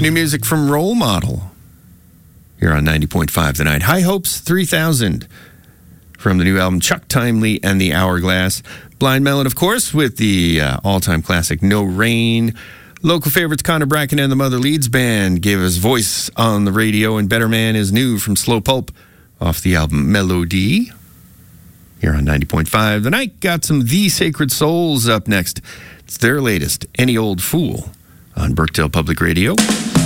New music from Role Model here on 90.5 The Night. High Hopes 3000 from the new album Chuck Timely and the Hourglass. Blind Melon, of course, with the all-time classic No Rain. Local favorites Connor Bracken and the Mother Leeds Band gave us voice on the radio, and Better Man is new from Slow Pulp off the album Melody. Here on 90.5 The Night. Got some The Sacred Souls up next. It's their latest, Any Old Fool, on Burkdale Public Radio.